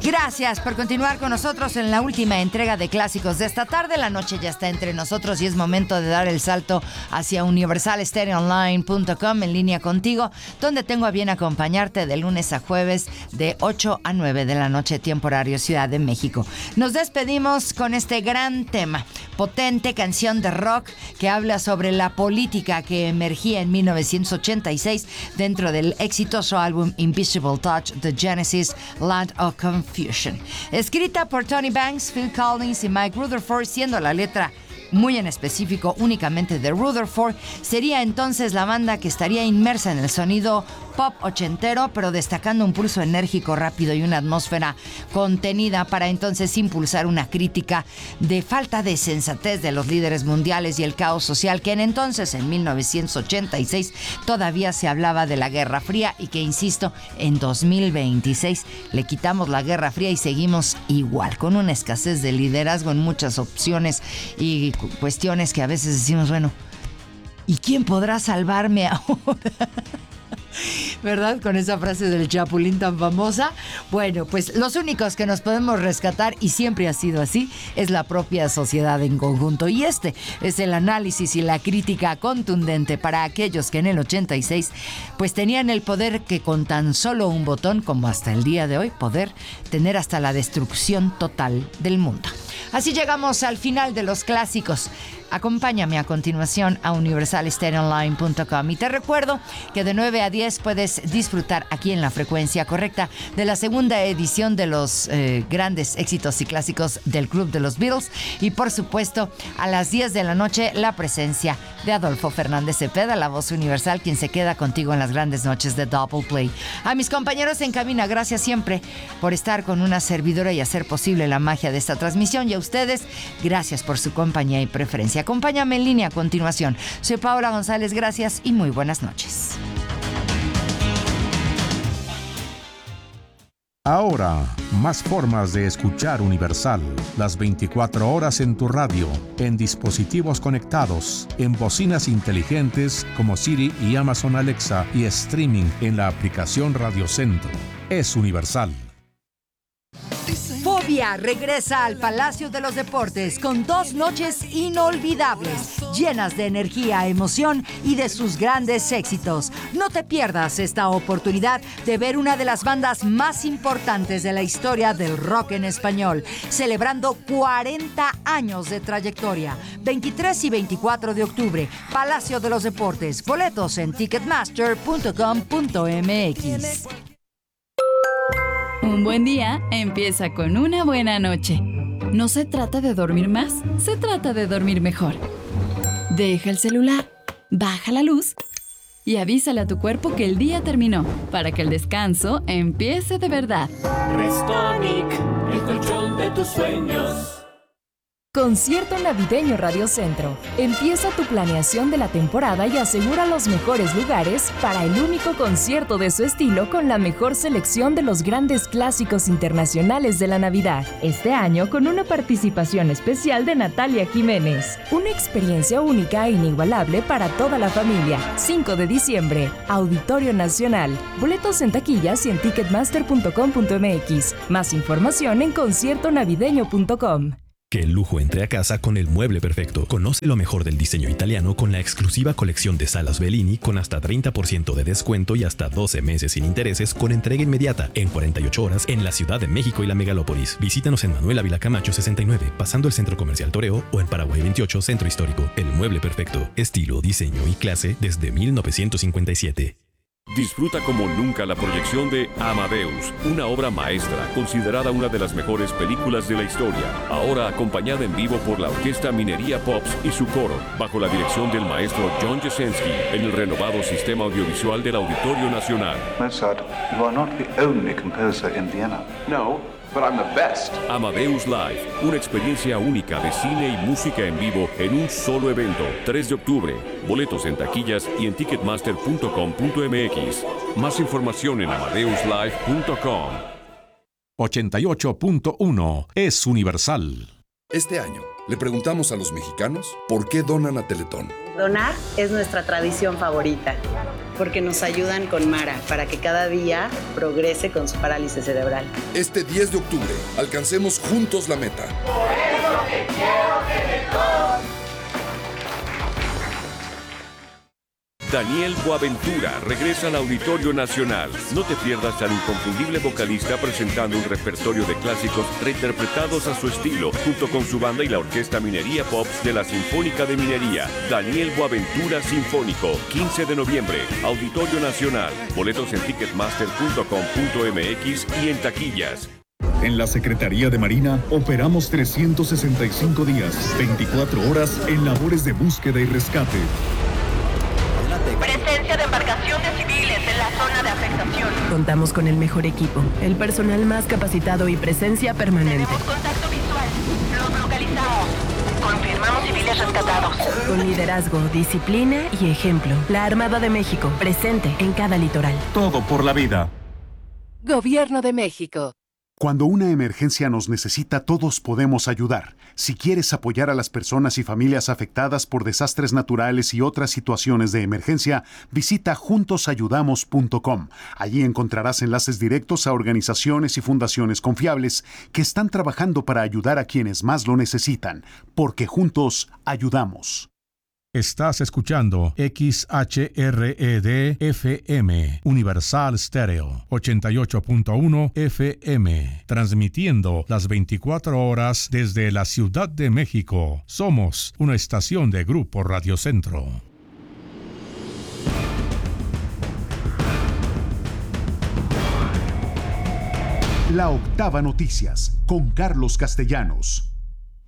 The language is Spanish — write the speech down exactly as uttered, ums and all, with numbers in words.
Gracias por continuar con nosotros en la última entrega de Clásicos de esta tarde. La noche ya está entre nosotros y es momento de dar el salto hacia universal stereo online punto com, en línea contigo, donde tengo a bien acompañarte de lunes a jueves de ocho a nueve de la noche, tiempo horario Ciudad de México. Nos despedimos con este gran tema, potente canción de rock que habla sobre la política que emergía en mil novecientos ochenta y seis dentro del exitoso álbum Invisible Touch de Genesis, Land of Confusion. Escrita por Tony Banks, Phil Collins y Mike Rutherford, siendo la letra muy en específico únicamente de Rutherford, sería entonces la banda que estaría inmersa en el sonido pop ochentero, pero destacando un pulso enérgico, rápido y una atmósfera contenida para entonces impulsar una crítica de falta de sensatez de los líderes mundiales y el caos social que en entonces, en mil novecientos ochenta y seis, todavía se hablaba de la Guerra Fría y que, insisto, en dos mil veintiséis le quitamos la Guerra Fría y seguimos igual, con una escasez de liderazgo en muchas opciones y cuestiones que a veces decimos, bueno, ¿y quién podrá salvarme ahora? ¿Verdad? Con esa frase del Chapulín tan famosa. Bueno, pues los únicos que nos podemos rescatar, y siempre ha sido así, es la propia sociedad en conjunto. Y este es el análisis y la crítica contundente para aquellos que en el ochenta y seis pues tenían el poder que con tan solo un botón, como hasta el día de hoy, poder tener hasta la destrucción total del mundo. Así llegamos al final de los clásicos. Acompáñame a continuación a universal stereo online punto com y te recuerdo que de nueve a diez puedes disfrutar aquí en la frecuencia correcta de la segunda edición de los eh, grandes éxitos y clásicos del Club de los Beatles, y por supuesto a las diez de la noche la presencia de Adolfo Fernández Cepeda, la voz universal, quien se queda contigo en las grandes noches de Double Play. A mis compañeros en cabina, gracias siempre por estar con una servidora y hacer posible la magia de esta transmisión, y a ustedes, gracias por su compañía y preferencia. Acompáñame en línea a continuación. Soy Paola González, gracias y muy buenas noches. Ahora, más formas de escuchar Universal. Las veinticuatro horas en tu radio, en dispositivos conectados, en bocinas inteligentes como Siri y Amazon Alexa, y streaming en la aplicación Radio Centro. Es Universal. Fobia regresa al Palacio de los Deportes con dos noches inolvidables, llenas de energía, emoción y de sus grandes éxitos. No te pierdas esta oportunidad de ver una de las bandas más importantes de la historia del rock en español, celebrando cuarenta años de trayectoria. veintitrés y veinticuatro de octubre, Palacio de los Deportes. Boletos en ticketmaster punto com punto m x. Un buen día empieza con una buena noche. No se trata de dormir más, se trata de dormir mejor. Deja el celular, baja la luz y avísale a tu cuerpo que el día terminó, para que el descanso empiece de verdad. Restonic, el colchón de tus sueños. Concierto Navideño Radio Centro. Empieza tu planeación de la temporada y asegura los mejores lugares para el único concierto de su estilo con la mejor selección de los grandes clásicos internacionales de la Navidad. Este año con una participación especial de Natalia Jiménez. Una experiencia única e inigualable para toda la familia. cinco de diciembre, Auditorio Nacional. Boletos en taquillas y en ticketmaster punto com punto m x. Más información en concierto navideño punto com. Que el lujo entre a casa con el mueble perfecto. Conoce lo mejor del diseño italiano con la exclusiva colección de salas Bellini con hasta treinta por ciento de descuento y hasta doce meses sin intereses con entrega inmediata en cuarenta y ocho horas en la Ciudad de México y la Megalópolis. Visítanos en Manuel Ávila Camacho sesenta y nueve, pasando el Centro Comercial Toreo, o en Paraguay veintiocho, Centro Histórico. El mueble perfecto. Estilo, diseño y clase desde mil novecientos cincuenta y siete. Disfruta como nunca la proyección de Amadeus, una obra maestra, considerada una de las mejores películas de la historia. Ahora acompañada en vivo por la Orquesta Minería Pops y su coro, bajo la dirección del maestro John Jasenski, en el renovado sistema audiovisual del Auditorio Nacional. Mozart, you are not the only composer in Vienna. No, but I'm the best. Amadeus Live, una experiencia única de cine y música en vivo en un solo evento. tres de octubre. Boletos en taquillas y en ticketmaster punto com punto m x. Más información en amadeus live punto com. ochenta y ocho punto uno es Universal. Este año, Le preguntamos a los mexicanos por qué donan a Teletón. Donar es nuestra tradición favorita, porque nos ayudan con Mara para que cada día progrese con su parálisis cerebral. Este diez de octubre, alcancemos juntos la meta. Por eso te quiero Teletón. Daniel Boaventura regresa al Auditorio Nacional. No te pierdas al inconfundible vocalista presentando un repertorio de clásicos reinterpretados a su estilo, junto con su banda y la Orquesta Minería Pops de la Sinfónica de Minería. Daniel Boaventura Sinfónico, quince de noviembre, Auditorio Nacional. Boletos en ticketmaster punto com punto m x y en taquillas. En la Secretaría de Marina operamos trescientos sesenta y cinco días, veinticuatro horas en labores de búsqueda y rescate. Presencia de embarcaciones civiles en la zona de afectación. Contamos con el mejor equipo, el personal más capacitado y presencia permanente. Tenemos contacto visual. Los localizamos. Confirmamos civiles rescatados. Con liderazgo, disciplina y ejemplo. La Armada de México, presente en cada litoral. Todo por la vida. Gobierno de México. Cuando una emergencia nos necesita, todos podemos ayudar. Si quieres apoyar a las personas y familias afectadas por desastres naturales y otras situaciones de emergencia, visita juntos ayudamos punto com. Allí encontrarás enlaces directos a organizaciones y fundaciones confiables que están trabajando para ayudar a quienes más lo necesitan, porque juntos ayudamos. Estás escuchando X H R E D F M, Universal Stereo, ochenta y ocho punto uno F M, transmitiendo las veinticuatro horas desde la Ciudad de México. Somos una estación de Grupo Radio Centro. La Octava Noticias, con Carlos Castellanos.